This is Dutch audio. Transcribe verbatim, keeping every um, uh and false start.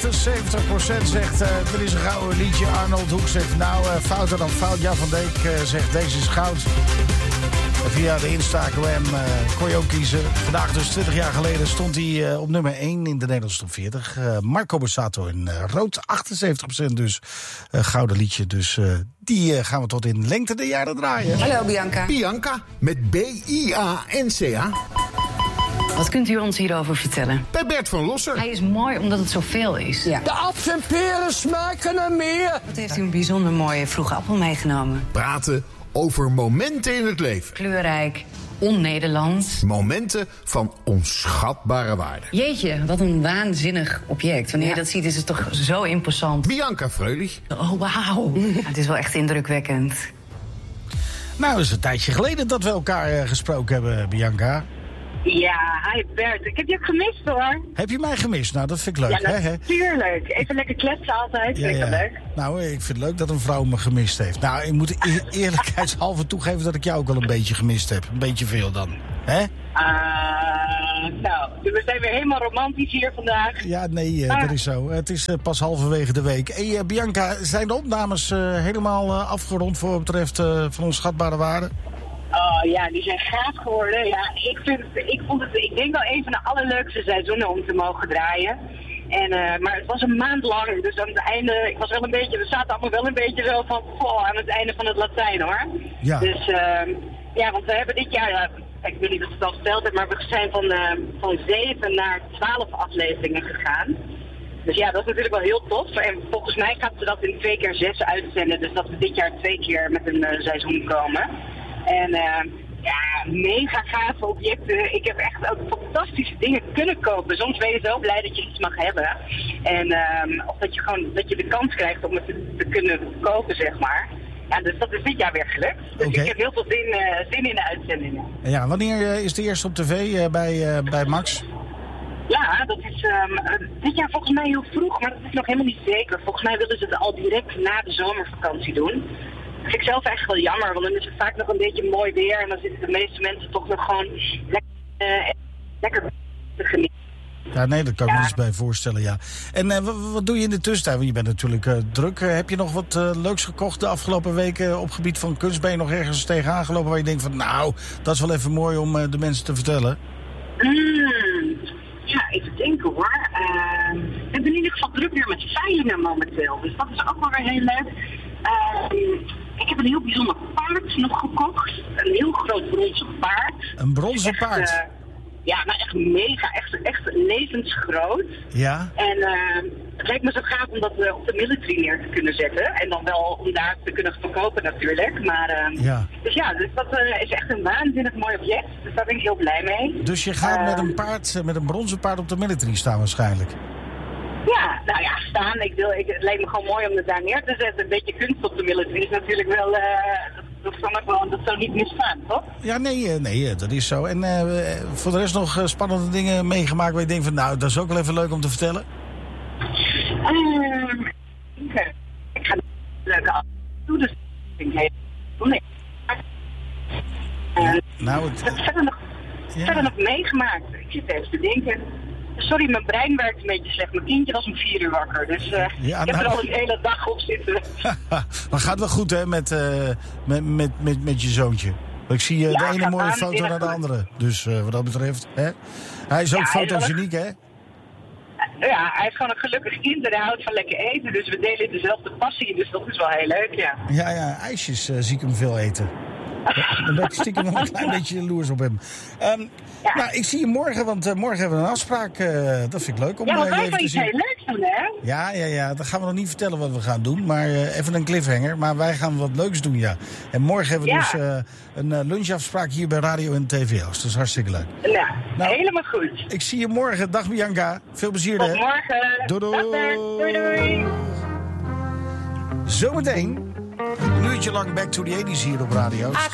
achtenzeventig procent zegt, uh, er is een gouden liedje. Arnold Hoek zegt, nou, uh, fouter dan fout. Jan van Dijk uh, zegt, deze is goud. Via de Instagram uh, kon je ook kiezen. Vandaag dus twintig jaar geleden stond hij uh, op nummer één in de Nederlandse top veertig. Uh, Marco Borsato in uh, rood, achtenzeventig procent dus. Uh, gouden liedje, dus uh, die uh, gaan we tot in lengte der jaren draaien. Hallo Bianca. Bianca, met B I A N C A. Wat kunt u ons hierover vertellen? Bij Bert van Losser. Hij is mooi omdat het zoveel is. Ja. De appels en peren smaken naar meer. Wat heeft u een bijzonder mooie vroege appel meegenomen? Praten over momenten in het leven. Kleurrijk, on-Nederlands. Momenten van onschatbare waarde. Jeetje, wat een waanzinnig object. Wanneer ja. je dat ziet is het toch zo imposant. Bianca Freulich. Oh, wauw. Ja, het is wel echt indrukwekkend. Nou, het is een tijdje geleden dat we elkaar uh, gesproken hebben, Bianca. Ja, hi Bert. Ik heb je ook gemist hoor. Heb je mij gemist? Nou, dat vind ik leuk. Ja, natuurlijk. Even lekker kletsen altijd. Ja, vind ik ja. dat leuk. Nou, ik vind het leuk dat een vrouw me gemist heeft. Nou, ik moet e- eerlijkheidshalve toegeven dat ik jou ook wel een beetje gemist heb. Een beetje veel dan. Hè? Uh, nou, we zijn weer helemaal romantisch hier vandaag. Ja, nee, uh, ah. dat is zo. Het is uh, pas halverwege de week. Hey, uh, Bianca, zijn de opnames uh, helemaal uh, afgerond voor wat betreft uh, van onschatbare waarde? Oh ja, die zijn gaaf geworden. Ja, ik, vind, ik vond het, ik denk wel een van de allerleukste seizoenen om te mogen draaien. En, uh, maar het was een maand lang, dus aan het einde, ik was wel een beetje, we zaten allemaal wel een beetje zo van, oh, aan het einde van het Latijn hoor. Ja. Dus uh, ja, want we hebben dit jaar, uh, ik weet niet of ik het al verteld heb, maar we zijn van, uh, van zeven naar twaalf afleveringen gegaan. Dus ja, dat is natuurlijk wel heel tof. En volgens mij gaat ze dat in twee keer zes uitzenden, dus dat we dit jaar twee keer met een uh, seizoen komen. En uh, ja, mega gave objecten. Ik heb echt ook fantastische dingen kunnen kopen. Soms ben je zo blij dat je iets mag hebben. En uh, of dat je gewoon dat je de kans krijgt om het te, te kunnen kopen, zeg maar. Ja, dus dat is dit jaar weer gelukt. Dus okay. Ik heb heel veel zin, uh, zin in de uitzendingen. Ja, wanneer uh, is de eerste op tv uh, bij, uh, bij Max? Ja, dat is um, uh, dit jaar volgens mij heel vroeg, maar dat is nog helemaal niet zeker. Volgens mij willen ze het al direct na de zomervakantie doen. Dat vind ik zelf echt wel jammer, want dan is het vaak nog een beetje mooi weer en dan zitten de meeste mensen toch nog gewoon lekker, uh, lekker te genieten. Ja, nee, dat kan ik ja. me eens bij voorstellen, ja. En uh, wat, wat doe je in de tussentijd? Want je bent natuurlijk uh, druk. Uh, heb je nog wat uh, leuks gekocht de afgelopen weken op gebied van kunst? Ben je nog ergens tegenaan gelopen waar je denkt van, nou, dat is wel even mooi om uh, de mensen te vertellen? Mm, ja, even denken hoor. Uh, ik ben in ieder geval druk weer met veilingen momenteel, dus dat is ook wel weer heel leuk. Uh, ik heb een heel bijzonder paard nog gekocht. Een heel groot bronzen paard. Een bronzen echt, paard? Uh, ja, nou echt mega. Echt, echt levensgroot. Ja. En uh, het lijkt me zo gaaf om dat uh, op de military neer te kunnen zetten. En dan wel om daar te kunnen verkopen natuurlijk. Maar, uh, ja. Dus ja, dus dat uh, is echt een waanzinnig mooi object. Dus daar ben ik heel blij mee. Dus je gaat uh, met een paard, met een bronzen paard op de military staan waarschijnlijk? Ja, nou ja, staan. Ik wil, ik, het lijkt me gewoon mooi om het daar neer te zetten. Een beetje kunst op de military is natuurlijk wel, uh, dat, dat, kan wel, dat zou niet misstaan, toch? Ja, nee, nee, dat is zo. En uh, voor de rest nog uh, spannende dingen meegemaakt waar je denkt van, nou, dat is ook wel even leuk om te vertellen? Um, okay. Ik ga leuke doen, dus ik denk, nee. Uh, nou, het... uh, verder, nog, ja. verder nog meegemaakt. Ik zit even te denken. Sorry, mijn brein werkt een beetje slecht. Mijn kindje was om vier uur wakker. Dus uh, ja, ik heb nou... er al een hele dag op zitten. Maar gaat wel goed, hè, met, uh, met, met, met, met je zoontje. Ik zie uh, ja, de ene mooie foto naar de andere. Dus uh, wat dat betreft, hè. Hij is ook ja, fotogeniek, hè? Ja, hij is gewoon een gelukkig kind en hij houdt van lekker eten. Dus we delen dezelfde passie, dus dat is wel heel leuk, ja. Ja, ja, ijsjes uh, zie ik hem veel eten. Dan ben ik stiekem wel een klein beetje jaloers op hem. Um, ja. Nou, ik zie je morgen, want uh, morgen hebben we een afspraak. Uh, dat vind ik leuk om ja, uh, even te iets zien. heel leuks doen, hè? Ja, ja, ja. Dan gaan we nog niet vertellen wat we gaan doen. Maar uh, even een cliffhanger. Maar wij gaan wat leuks doen, ja. En morgen hebben we ja. dus uh, een uh, lunchafspraak hier bij Radio en T V Oost. Dat is hartstikke leuk. Ja, nou, helemaal goed. Ik zie je morgen. Dag Bianca. Veel plezier, hè. Tot morgen. Doei, doei. Dag, doei, doei. Zometeen een uurtje lang Back to the eighties hier op Radio.